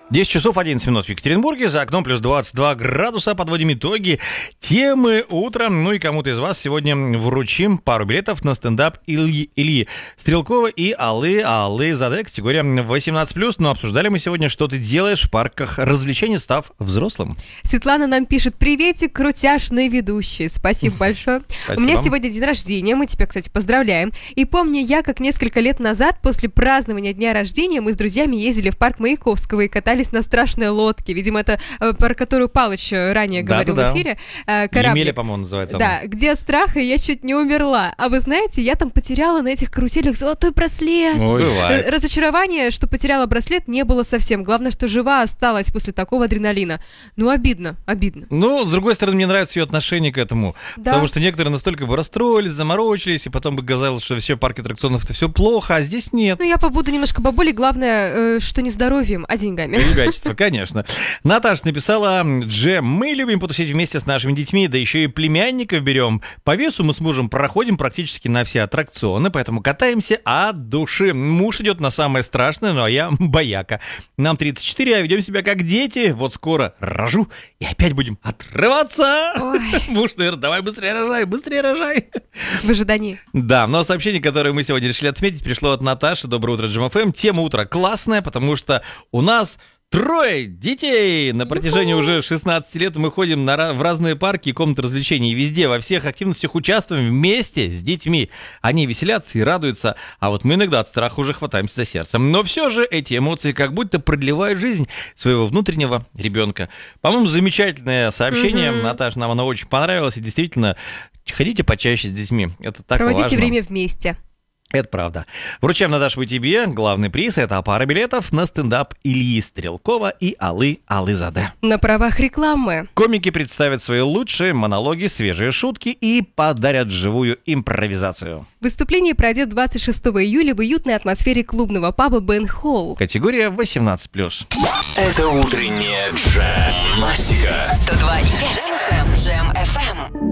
10 часов 11 минут в Екатеринбурге, за окном плюс 22 градуса, подводим итоги темы утра. Ну и кому-то из вас сегодня вручим пару билетов на стендап Ильи Стрелкова и Аллы Заде, категория 18+. Но обсуждали мы сегодня, что ты делаешь в парках развлечений, став взрослым. Светлана нам пишет: приветик, крутяшные ведущие. Спасибо большое. Спасибо. У меня сегодня день рождения, мы тебя, кстати, поздравляем. И помню я, как несколько лет назад, после празднования дня рождения, мы с друзьями ездили в парк Маяковского и катались на страшной лодке. Видимо, это про которую Палыч ранее говорил в эфире. Емеля, по-моему, называется она. Да, где от страха я чуть не умерла. А вы знаете, я там потеряла на этих каруселях золотой браслет. Ой, бывает. Разочарование, что потеряла браслет, не было совсем. Главное, что жива осталась после такого адреналина. Ну, обидно. Ну, с другой стороны, мне нравится ее отношение к этому. Да. Потому что некоторые настолько бы расстроились, заморочились, и потом бы казалось, что все парки аттракционов-то все плохо, а здесь нет. Ну, я побуду немножко бабулей, главное, что не здоровьем, а деньгами. Ребячество, конечно. Наташа написала: Джем, мы любим потусить вместе с нашими детьми, да еще и племянников берем. По весу мы с мужем проходим практически на все аттракционы, поэтому катаемся от души. Муж идет на самое страшное, ну а я бояка. Нам 34, а ведем себя как дети. Вот скоро рожу, и опять будем отрываться. Ой. Муж, наверное, давай быстрее рожай. В ожидании. Да, но сообщение, которое мы сегодня решили отметить, пришло от Наташи. Доброе утро, Джем ФМ. Тема утра классная, потому что у нас 3 детей! На протяжении уже 16 лет мы ходим в разные парки и комнаты развлечений. И везде, во всех активностях участвуем вместе с детьми. Они веселятся и радуются, а вот мы иногда от страха уже хватаемся за сердце. Но все же эти эмоции как будто продлевают жизнь своего внутреннего ребенка. По-моему, замечательное сообщение. Наташа, нам оно очень понравилось. И действительно, ходите почаще с детьми. Это так важно. Проводите время вместе. Это правда. Вручаем, Наташа, тебе главный приз. Это пара билетов на стендап Ильи Стрелкова и Аллы Заде. На правах рекламы. Комики представят свои лучшие монологи, свежие шутки и подарят живую импровизацию. Выступление пройдет 26 июля в уютной атмосфере клубного паба Бен Холл. Категория 18+. Это утреннее Джем-мастика. 102,5 Джем FM.